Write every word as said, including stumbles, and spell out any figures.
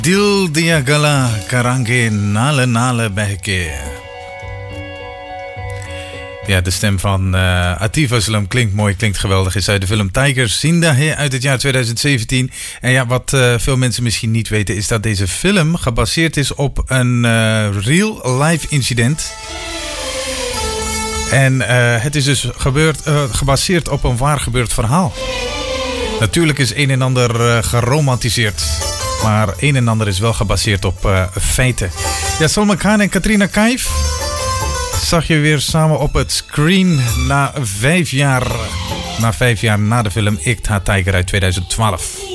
Dil dia gala karange nale nale behke. Ja, de stem van uh, Atif Aslam klinkt mooi, klinkt geweldig. Is uit de film Tiger Zinda uit het jaar twintig zeventien. En ja, wat uh, veel mensen misschien niet weten is dat deze film gebaseerd is op een uh, real life incident. En uh, het is dus gebeurd, uh, gebaseerd op een waar gebeurd verhaal. Natuurlijk is een en ander uh, geromantiseerd. Maar een en ander is wel gebaseerd op uh, feiten. Ja, Salman Khan en Katrina Kaif zag je weer samen op het screen na vijf jaar, na vijf jaar na de film Ik Ta Tiger uit twintig twaalf.